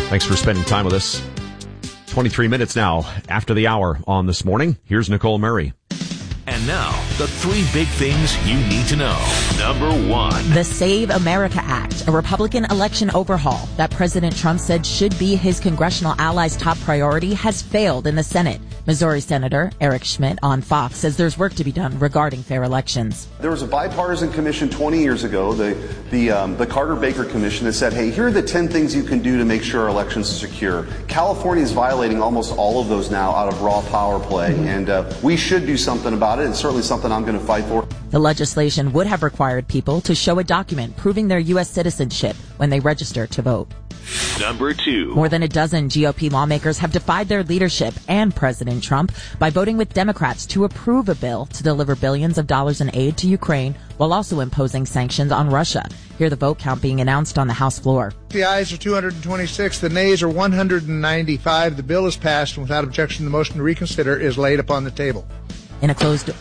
Thanks for spending time with us. 23 minutes now after the hour on This Morning. Here's Nicole Murray. And now, the three big things you need to know. Number one. The Save America Act, a Republican election overhaul that President Trump said should be his congressional allies' top priority, has failed in the Senate. Missouri Senator Eric Schmidt on Fox says there's work to be done regarding fair elections. There was a bipartisan commission 20 years ago, the Carter-Baker Commission, that said, hey, here are the 10 things you can do to make sure our elections are secure. California is violating almost all of those now out of raw power play, and we should do something about it. It's certainly something I'm going to fight for. The legislation would have required people to show a document proving their U.S. citizenship when they register to vote. Number two. More than a dozen GOP lawmakers have defied their leadership and President Trump by voting with Democrats to approve a bill to deliver billions of dollars in aid to Ukraine while also imposing sanctions on Russia. Hear the vote count being announced on the House floor. The ayes are 226, the nays are 195. The bill is passed, and without objection, the motion to reconsider is laid upon the table. In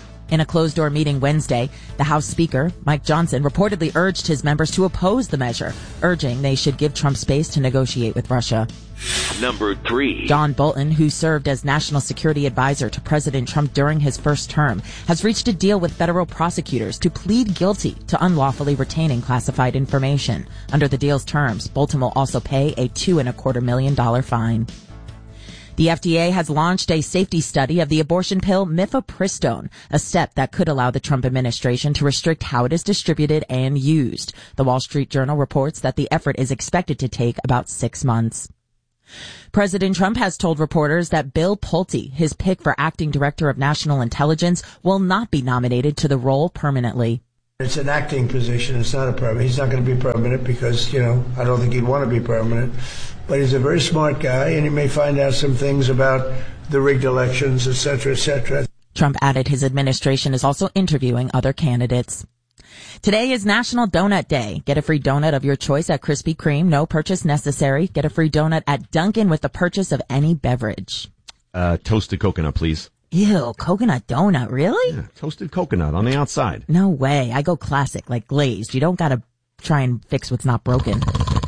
a closed-door meeting Wednesday, the House Speaker, Mike Johnson, reportedly urged his members to oppose the measure, urging they should give Trump space to negotiate with Russia. Number three. John Bolton, who served as national security advisor to President Trump during his first term, has reached a deal with federal prosecutors to plead guilty to unlawfully retaining classified information. Under the deal's terms, Bolton will also pay a $2.25 million fine. The FDA has launched a safety study of the abortion pill mifepristone, a step that could allow the Trump administration to restrict how it is distributed and used. The Wall Street Journal reports that the effort is expected to take about 6 months. President Trump has told reporters that Bill Pulte, his pick for acting director of national intelligence, will not be nominated to the role permanently. It's an acting position. It's not a permanent. He's not going to be permanent because, I don't think he'd want to be permanent. But he's a very smart guy, and he may find out some things about the rigged elections, et cetera, et cetera. Trump added his administration is also interviewing other candidates. Today is National Donut Day. Get a free donut of your choice at Krispy Kreme. No purchase necessary. Get a free donut at Dunkin' with the purchase of any beverage. Toasted coconut, please. Ew, coconut donut, really? Yeah, toasted coconut on the outside. No way. I go classic, like glazed. You don't gotta try and fix what's not broken.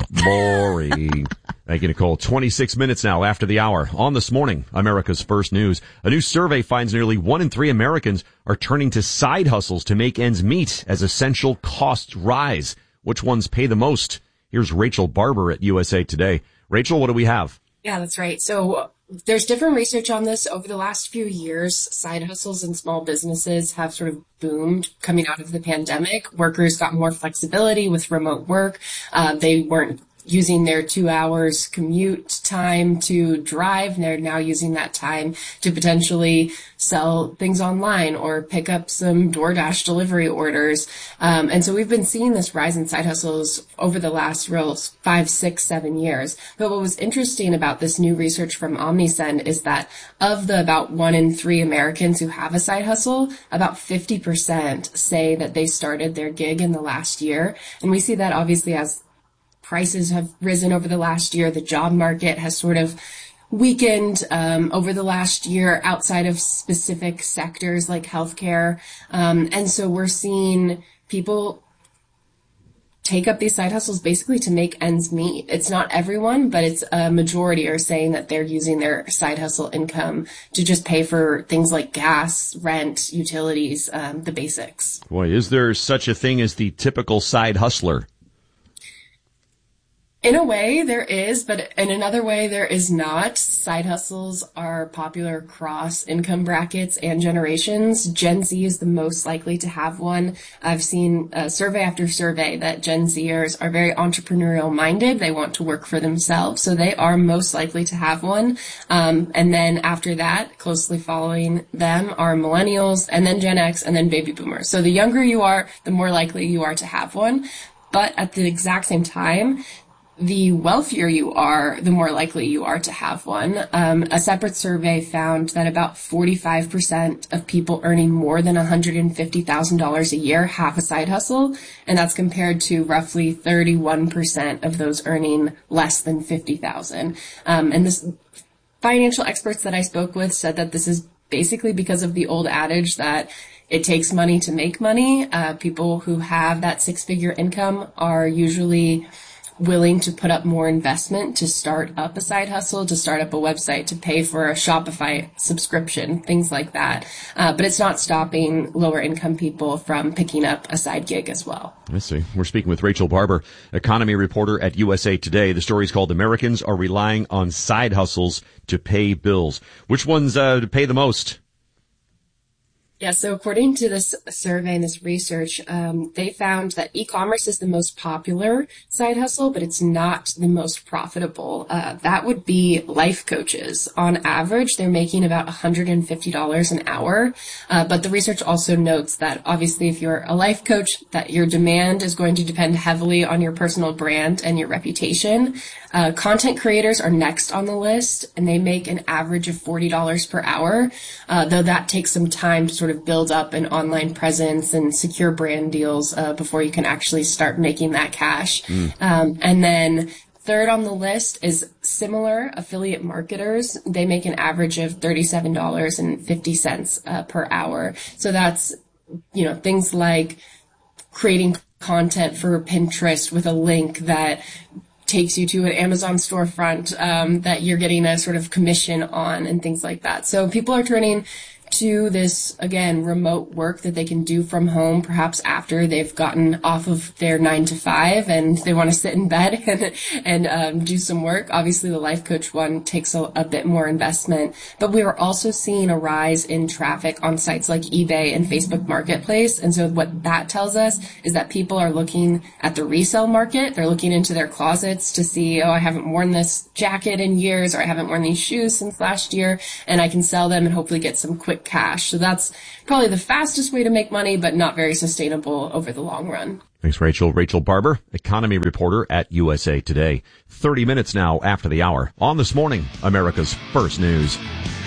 Boring. Thank you, Nicole. 26 minutes now after the hour. On This Morning, America's First News. A new survey finds nearly 1 in 3 Americans are turning to side hustles to make ends meet as essential costs rise. Which ones pay the most? Here's Rachel Barber at USA Today. Rachel, what do we have? Yeah, that's right. So there's different research on this. Over the last few years, side hustles and small businesses have sort of boomed coming out of the pandemic. Workers got more flexibility with remote work. They weren't using their 2 hours commute time to drive. They're now using that time to potentially sell things online or pick up some DoorDash delivery orders. And so we've been seeing this rise in side hustles over the last 5, 6, 7 years. But what was interesting about this new research from OmniSend is that of the about 1 in 3 Americans who have a side hustle, about 50% say that they started their gig in the last year. And we see that obviously as prices have risen over the last year. The job market has sort of weakened over the last year outside of specific sectors like healthcare. And so we're seeing people take up these side hustles basically to make ends meet. It's not everyone, but it's a majority are saying that they're using their side hustle income to just pay for things like gas, rent, utilities, the basics. Boy, is there such a thing as the typical side hustler? In a way, there is, but in another way, there is not. Side hustles are popular across income brackets and generations. Gen Z is the most likely to have one. I've seen survey after survey that Gen Zers are very entrepreneurial minded. They want to work for themselves, so they are most likely to have one. And then after that, closely following them are millennials, and then Gen X, and then baby boomers. So the younger you are, the more likely you are to have one. But at the exact same time, the wealthier you are, the more likely you are to have one. A separate survey found that about 45% of people earning more than $150,000 a year have a side hustle, and that's compared to roughly 31% of those earning less than $50,000. And this financial experts that I spoke with said that this is basically because of the old adage that it takes money to make money. People who have that 6-figure income are usually willing to put up more investment to start up a side hustle, to start up a website, to pay for a Shopify subscription, things like that. But it's not stopping lower income people from picking up a side gig as well. I see. We're speaking with Rachel Barber, economy reporter at USA Today. The story is called Americans Are Relying on Side Hustles to Pay Bills. Which ones pay the most? Yeah, so according to this survey and this research, they found that e-commerce is the most popular side hustle, but it's not the most profitable. That would be life coaches. On average, they're making about $150 an hour. But the research also notes that obviously if you're a life coach, that your demand is going to depend heavily on your personal brand and your reputation. Content creators are next on the list, and they make an average of $40 per hour, though that takes some time to sort of build up an online presence and secure brand deals before you can actually start making that cash. And then third on the list is similar affiliate marketers. They make an average of $37.50 per hour. So that's, things like creating content for Pinterest with a link that takes you to an Amazon storefront that you're getting a sort of commission on and things like that. So people are turning to this, again, remote work that they can do from home, perhaps after they've gotten off of their 9 to 5 and they want to sit in bed and do some work. Obviously, the life coach one takes a bit more investment, but we are also seeing a rise in traffic on sites like eBay and Facebook Marketplace. And so what that tells us is that people are looking at the resale market. They're looking into their closets to see, I haven't worn this jacket in years, or I haven't worn these shoes since last year, and I can sell them and hopefully get some quick cash. So that's probably the fastest way to make money, but not very sustainable over the long run. Thanks, Rachel. Rachel Barber, economy reporter at USA Today. 30 minutes now after the hour. On This Morning, America's First News.